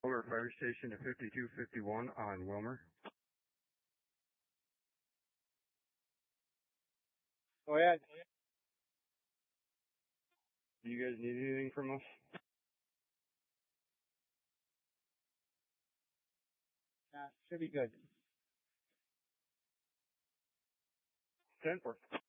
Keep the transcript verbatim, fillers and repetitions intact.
Over fire station to fifty-two fifty-one on Wilmer. Go ahead. Do you guys need anything from us? Yeah, should be good. ten four.